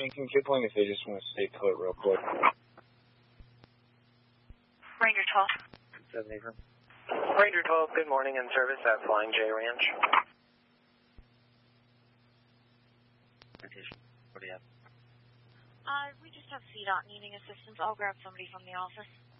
Thinking Kipling if they just want to stay put real quick. Ranger 12. 7 April. Ranger 12, good morning, in service at Flying J Ranch. What do you have? We just have CDOT needing assistance. I'll grab somebody from the office.